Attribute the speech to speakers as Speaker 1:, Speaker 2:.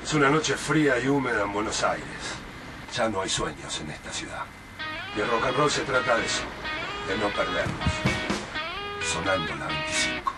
Speaker 1: Es una noche fría y húmeda en Buenos Aires. Ya no hay sueños en esta ciudad. Y el rock and roll se trata de eso, de no perdernos. Sonando la 25.